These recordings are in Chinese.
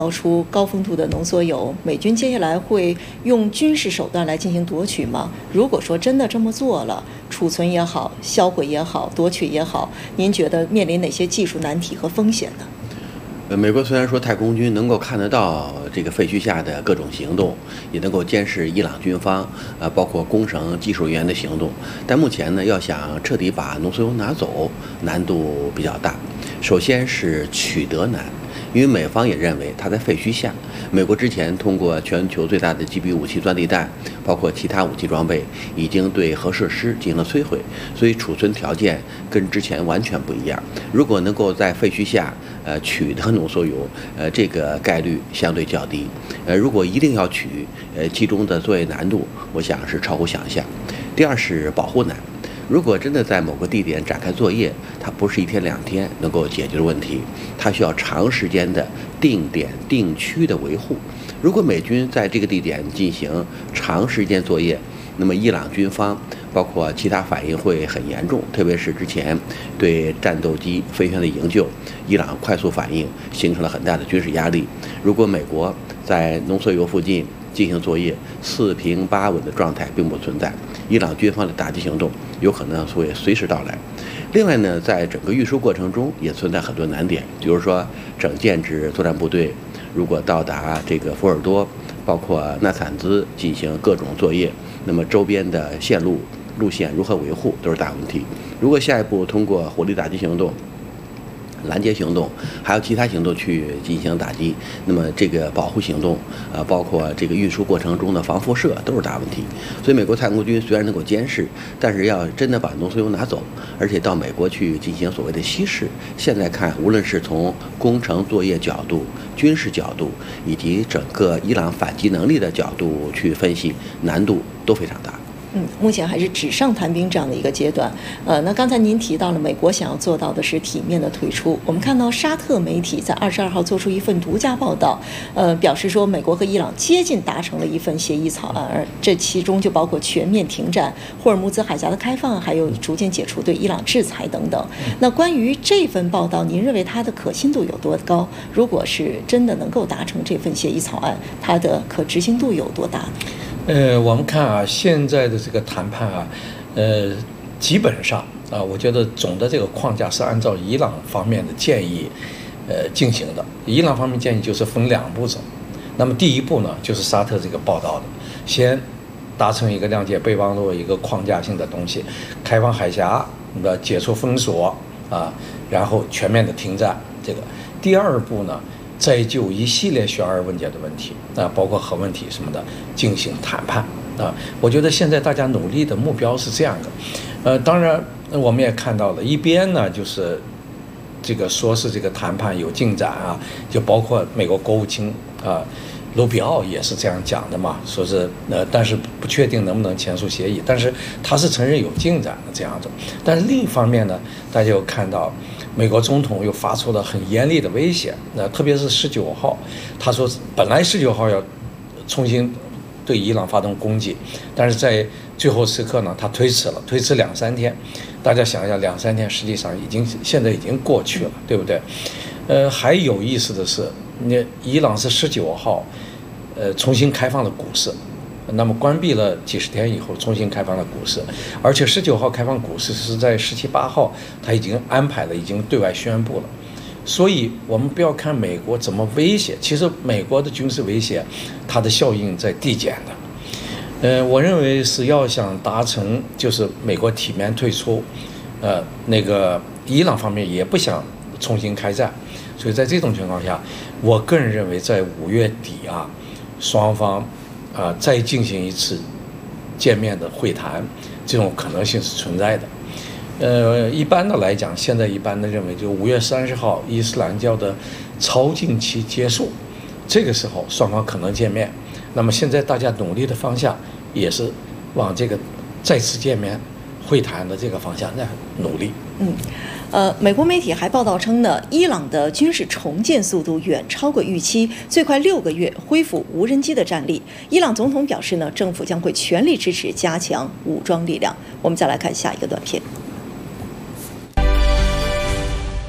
出高丰度的浓缩铀，美军接下来会用军事手段来进行夺取吗？如果说真的这么做了，储存也好，销毁也好，夺取也好，您觉得面临哪些技术难题和风险呢？ 美国虽然说太空军能够看得到这个废墟下的各种行动，也能够监视伊朗军方包括工程技术人员的行动，但目前呢，要想彻底把浓缩铀拿走，难度比较大。首先是取得难，因为美方也认为它在废墟下。美国之前通过全球最大的击毙武器钻地弹，包括其他武器装备，已经对核设施进行了摧毁，所以储存条件跟之前完全不一样。如果能够在废墟下取得浓缩铀，这个概率相对较低。如果一定要取，其中的作业难度，我想是超乎想象。第二是保护难。如果真的在某个地点展开作业，它不是1天2天能够解决的问题，它需要长时间的定点定区的维护。如果美军在这个地点进行长时间作业，那么伊朗军方包括其他反应会很严重，特别是之前对战斗机飞行的营救，伊朗快速反应形成了很大的军事压力。如果美国在浓缩铀附近进行作业，4平8稳的状态并不存在，伊朗军方的打击行动有可能会随时到来。另外呢，在整个运输过程中也存在很多难点，比如说整建制作战部队如果到达这个福尔多，包括纳坦兹进行各种作业，那么周边的线路线如何维护都是大问题。如果下一步通过火力打击行动、拦截行动，还有其他行动去进行打击，那么这个保护行动，包括这个运输过程中的防辐射都是大问题。所以美国太空军虽然能够监视，但是要真的把浓缩铀拿走，而且到美国去进行所谓的稀释，现在看，无论是从工程作业角度、军事角度，以及整个伊朗反击能力的角度去分析，难度都非常大。 目前还是纸上谈兵这样的一个阶段。那刚才您提到了美国想要做到的是体面的退出。我们看到沙特媒体在22号做出一份独家报道，表示说美国和伊朗接近达成了一份协议草案，而这其中就包括全面停战、霍尔木兹海峡的开放，还有逐渐解除对伊朗制裁等等。那关于这份报道，您认为它的可信度有多高？如果是真的能够达成这份协议草案，它的可执行度有多大？ 我们看啊，现在的这个谈判啊，基本上啊，我觉得总的这个框架是按照伊朗方面的建议，进行的。伊朗方面建议就是分2步走。那么第一步呢，就是沙特这个报道的，先达成一个谅解备忘录一个框架性的东西，开放海峡，解除封锁啊，然后全面的停战。这个第2步呢，再就一系列悬而未解的问题啊，包括核问题什么的进行谈判啊。我觉得现在大家努力的目标是这样的，当然我们也看到了，一边呢就是这个说是这个谈判有进展啊，就包括美国国务卿啊卢比奥也是这样讲的嘛，说是但是不确定能不能签署协议，但是他是承认有进展的这样子。但是另一方面呢，大家又看到美国总统又发出了很严厉的威胁，特别是19号，他说本来19号要重新对伊朗发动攻击，但是在最后时刻呢，他推迟2-3天。大家想一下，2-3天实际上现在已经过去了，对不对？还有意思的是，伊朗是19号，重新开放了股市。那么关闭了几十天以后，重新开放了股市，而且19号开放股市是在17、18号，他已经安排了，已经对外宣布了。所以我们不要看美国怎么威胁，其实美国的军事威胁，它的效应在递减的。我认为是要想达成，就是美国体面退出，那个伊朗方面也不想重新开战，所以在这种情况下，我个人认为在5月底啊，双方再进行一次见面的会谈，这种可能性是存在的。一般的来讲，现在一般的认为，就5月30号伊斯兰教的超禁期结束，这个时候双方可能见面。那么现在大家努力的方向也是往这个再次见面会谈的这个方向在努力。 美国媒体还报道称呢，伊朗的军事重建速度远超过预期，最快6个月恢复无人机的战力。伊朗总统表示呢，政府将会全力支持加强武装力量。我们再来看下一个短片。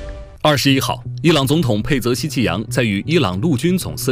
21号，伊朗总统佩泽希季扬在与伊朗陆军总司